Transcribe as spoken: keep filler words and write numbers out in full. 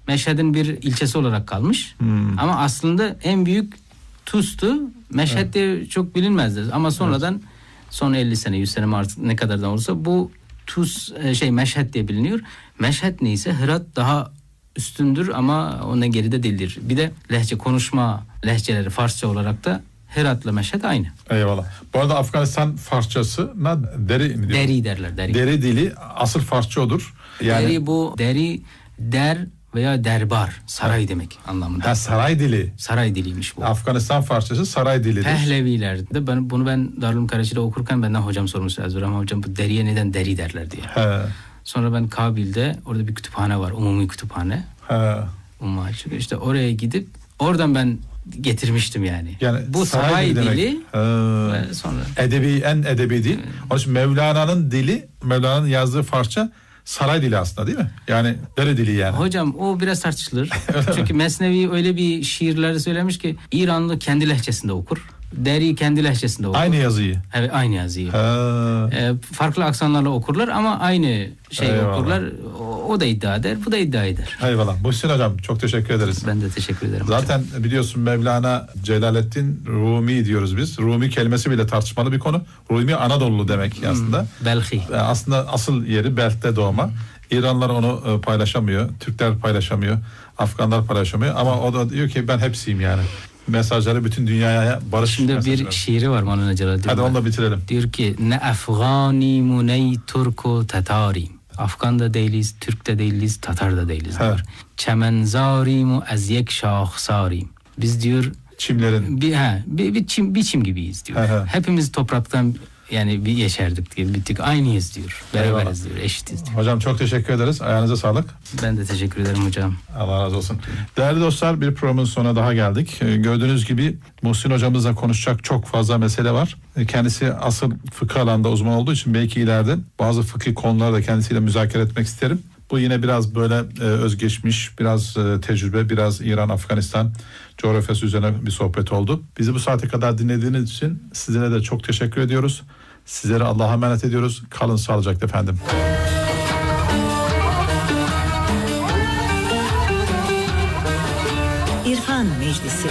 Meşhed'in bir ilçesi olarak kalmış. Hmm. Ama aslında en büyük Tuz'tu. Meşhed diye evet. çok bilinmezdi. Ama sonradan evet. son elli sene yüz sene mi artık ne kadardan olursa bu Tuz şey Meşhed diye biliniyor. Meşhed neyse Hırat daha üstündür ama ona geride değildir. Bir de lehçe konuşma lehçeleri Farsça olarak da Herat'la Meşhed aynı. Eyvallah. Bu arada Afganistan Farsçasına deri mi diyor? Deri derler. Deri. Deri dili asıl Farsça odur. Yani... Deri bu deri der veya derbar saray demek anlamında. Ha, saray dili. Saray diliymiş bu. Afganistan Farsçası saray dilidir. Pehlevilerde ben bunu ben Darülüm Karaçi'de okurken benden hocam sormuş Erzurum hocam bu deriye neden deri derler diye. He. Sonra ben Kabil'de orada bir kütüphane var, umumi kütüphane. He. Umma açık. İşte oraya gidip oradan ben getirmiştim yani. Yani bu saray, saray dili, dili ve sonra edebi en edebi dil. Onun için Mevlana'nın dili, Mevlana'nın yazdığı Farsça saray dili aslında değil mi? Yani dere dili yani. Hocam o biraz tartışılır. Çünkü Mesnevi öyle bir şiirlerde söylemiş ki İranlı kendi lehçesinde okur. Deri kendi lehçesinde okur. Aynı yazıyı. Evet aynı yazıyı. Ee, farklı aksanlarla okurlar ama aynı şeyi Eyvallah. okurlar. O, o da iddia eder, bu da iddia eder. Eyvallah. Muhsin hocam çok teşekkür ederiz. Ben de teşekkür ederim. Zaten hocam. biliyorsun Mevlana Celaleddin Rumi diyoruz biz. Rumi kelimesi bile tartışmalı bir konu. Rumi Anadolu demek hmm, aslında. Belhi. Aslında asıl yeri Belh'te doğma. Hmm. İranlılar onu paylaşamıyor. Türkler paylaşamıyor. Afganlar paylaşamıyor. Ama o da diyor ki ben hepsiyim yani. Mesajları bütün dünyaya barış Şimdi mesajları. Bir şiiri var Mevlana Celaleddin. Hadi onu da bitirelim. Diyor ki ne Afganîm ney Türk-u Tatarîm. Afgan da değiliz, Türk de değiliz, Tatar da değiliz diyor. Çemenzârîm az yek şahsârîm. Biz diyor çimlerin bir he bir, bir çim bir çim gibiyiz diyor. He he. Hepimiz topraktan yani bir yeşerdik diye bittik aynıyız diyor. Beraberiz diyor, eşitiz diyor. Hocam çok teşekkür ederiz. Ayağınıza sağlık. Ben de teşekkür ederim hocam. Allah razı olsun. Değerli dostlar bir programın sonuna daha geldik. Gördüğünüz gibi Muhsin hocamızla konuşacak çok fazla mesele var. Kendisi asıl fıkıh alanında uzman olduğu için belki ileride bazı fıkıh konuları da kendisiyle müzakere etmek isterim. Bu yine biraz böyle e, özgeçmiş, biraz e, tecrübe, biraz İran-Afganistan coğrafyası üzerine bir sohbet oldu. Bizi bu saate kadar dinlediğiniz için sizlere de çok teşekkür ediyoruz. Sizlere Allah'a emanet ediyoruz. Kalın sağlıcakla efendim. İrfan Meclisi.